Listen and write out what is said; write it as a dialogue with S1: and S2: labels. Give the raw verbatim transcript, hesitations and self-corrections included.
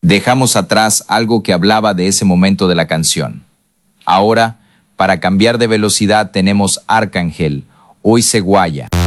S1: Dejamos atrás algo que hablaba de ese momento de la canción. Ahora, para cambiar de velocidad tenemos Arcángel, Hoy se guaya.